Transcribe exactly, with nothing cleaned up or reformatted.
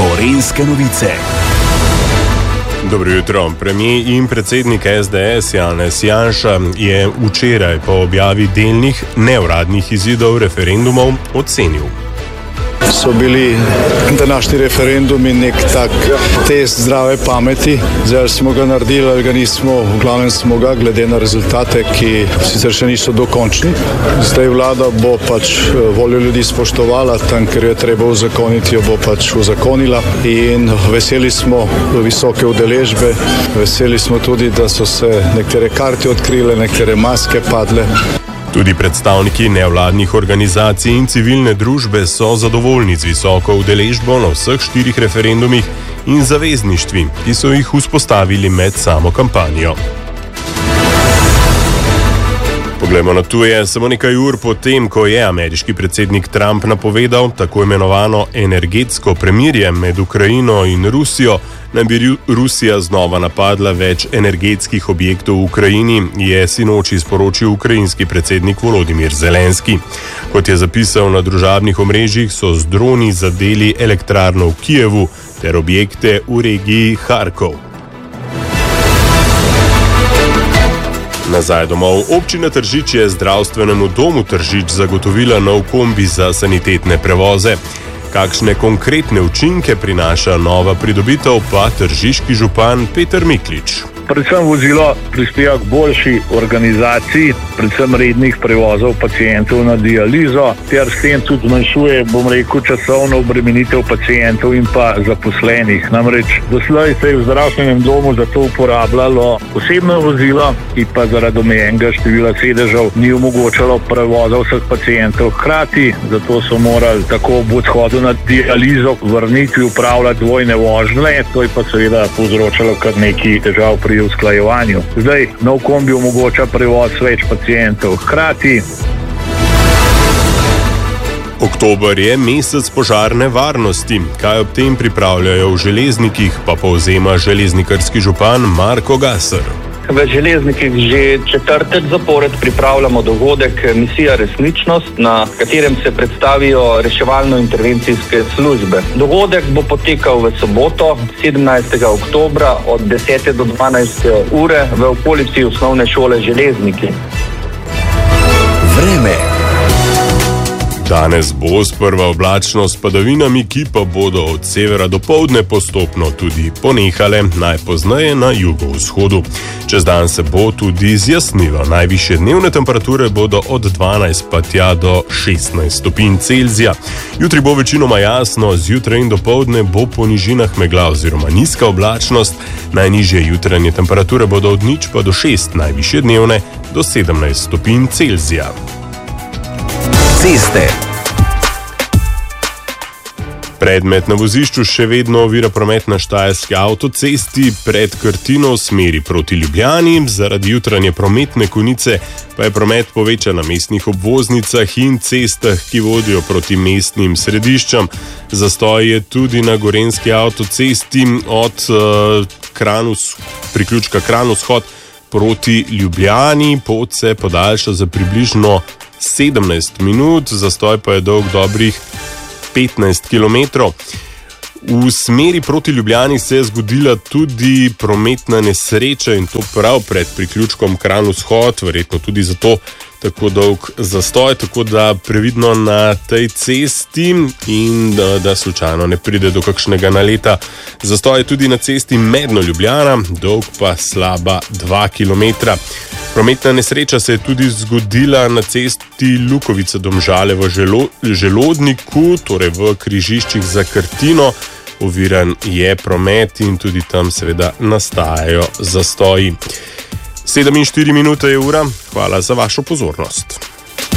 Gorenjske novice. Dobro jutro. Premijer in predsednik es de es Janez Janša je včeraj po objavi delnih neuradnih izidov referendumov ocenil. So bili današnji referendumi nek tak test zdrave pameti. Zdaj smo ga naredili, ali ga nismo, v glavnem smo ga, glede na rezultate, ki sicer še niso dokončni. Zdaj vlada bo pač voljo ljudi spoštovala, tam, ker je treba uzakoniti, jo bo pač uzakonila. In veseli smo visoke udeležbe, veseli smo tudi, da so se nekatere karte odkrile, nekatere maske padle. Tudi predstavniki nevladnih organizacij in civilne družbe so zadovoljni z visoko udeležbo na vseh štirih referendumih in zavezništvi, ki so jih vzpostavili med samo kampanjo. Poglejmo na tuje. Samo nekaj ur po tem, ko je ameriški predsednik Trump napovedal tako imenovano energetsko premirje med Ukrajino in Rusijo, naj bi Rusija znova napadla več energetskih objektov v Ukrajini, je sinoči sporočil ukrajinski predsednik Volodimir Zelenski. Kot je zapisal na družabnih omrežjih, so z droni zadeli elektrarno v Kijevu ter objekte v regiji Harkov. Nazaj domov. Občina Tržič je zdravstvenemu domu Tržič zagotovila nov kombi za sanitetne prevoze. Kakšne konkretne učinke prinaša nova pridobitev, pa tržiški župan Peter Miklič. Predvsem vozilo prispeva k boljši organizaciji, predvsem rednih prevozov pacientov na dializo, ter s tem tudi zmanjšuje, bom rekel, časovno obremenitev pacientov in pa zaposlenih. Namreč doslej se je v zdravstvenem domu za to uporabljalo osebno vozilo, ki pa zaradi omejenega števila sedežev ni omogočalo prevoza vseh pacientov hkrati, zato so morali tako ob odhodu na dializo k vrnitvi upravljati dvojne vožnje, to je pa seveda povzročalo kar nekaj težav pri usklajevanju. Zdaj nov kombi omogoča prevoz več pacientov hkrati. Oktober je mesec požarne varnosti. Kaj ob tem pripravljajo v železnikih, pa povzema železnikarski župan Marko Gasser. V železnikih že četrtek zapored pripravljamo dogodek Misija Resničnost, na katerem se predstavijo reševalno-intervencijske službe. Dogodek bo potekal v soboto, sedemnajstega oktobra od desete do dvanajste ure v okolici osnovne šole Železniki. Vreme. Danes bo sprva oblačno s padavinami, ki pa bodo od severa do poldne postopno tudi ponehale, najpozneje na jugovzhodu. Čez dan se bo tudi zjasnilo. Najvišje dnevne temperature bodo od dvanajst pa tja do šestnajst stopinj Celzija. Jutri bo večinoma jasno, zjutraj in do poldne bo po nižinah megla oziroma nizka oblačnost. Najnižje jutranje temperature bodo od nič pa do šest, najvišje dnevne do sedemnajst stopinj Celzija. Ceste. Predmet na vozišču še vedno ovira promet na štajerski avtocesti pred Krtino v smeri proti Ljubljani. Zaradi jutranje prometne konice pa je promet povečan na mestnih obvoznicah in cestah, ki vodijo proti mestnim središčam. Zastoj je tudi na gorenjski avtocesti od uh, Kranus, priključka Kranj-Vzhod proti Ljubljani. Pot se podaljša za približno sedemnajst minut, zastoj pa je dolg dobrih petnajst kilometrov. V smeri proti Ljubljani se je zgodila tudi prometna nesreča in to prav pred priključkom Kranj-Vzhod, verjetno tudi zato tako dolg zastoj, tako da previdno na tej cesti in da, da slučajno ne pride do kakšnega naleta. Zastoj je tudi na cesti Medno-Ljubljana, dolg pa slaba dva kilometra. Prometna nesreča se je tudi zgodila na cesti Lukovica-Domžale v Želo, Želodniku, torej v križiščih za Krtino. Oviran je promet in tudi tam seveda nastajajo zastoji. sedem in štiri minute je ura. Hvala za vašo pozornost.